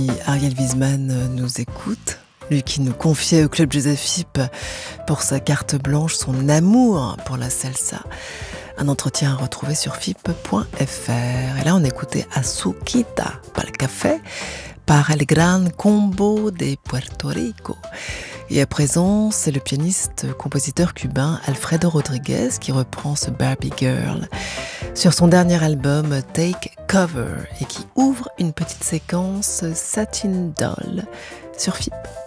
Ariel Wiesman nous écoute, lui qui nous confiait au Club Joseph FIP pour sa carte blanche son amour pour la salsa. Un entretien à retrouver sur fip.fr. Et là, on écoutait Azuquita, pas le café, par El Gran Combo de Puerto Rico. Et à présent, c'est le pianiste-compositeur cubain Alfredo Rodriguez qui reprend ce Barbie Girl sur son dernier album Take Cover et qui ouvre une petite séquence Satin Doll sur FIP.